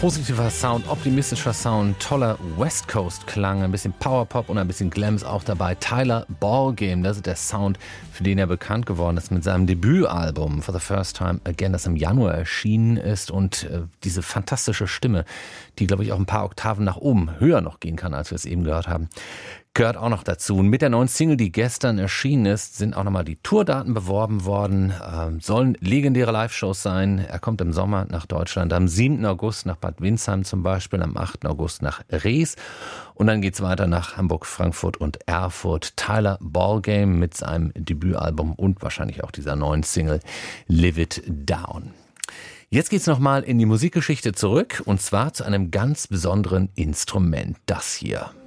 Positiver Sound, optimistischer Sound, toller West Coast Klang, ein bisschen Powerpop und ein bisschen Glam ist auch dabei. Tyler Ballgame, das ist der Sound, für den er bekannt geworden ist mit seinem Debütalbum For the First Time Again, das im Januar erschienen ist, und diese fantastische Stimme, die, glaube ich, auch ein paar Oktaven nach oben höher noch gehen kann, als wir es eben gehört haben, gehört auch noch dazu. Und mit der neuen Single, die gestern erschienen ist, sind auch nochmal die Tourdaten beworben worden. Sollen legendäre Live-Shows sein. Er kommt im Sommer nach Deutschland, am 7. August nach Bad Windsheim zum Beispiel, am 8. August nach Rees. Und dann geht's weiter nach Hamburg, Frankfurt und Erfurt. Tyler Ballgame mit seinem Debütalbum und wahrscheinlich auch dieser neuen Single Live It Down. Jetzt geht's nochmal in die Musikgeschichte zurück, und zwar zu einem ganz besonderen Instrument. Das hier.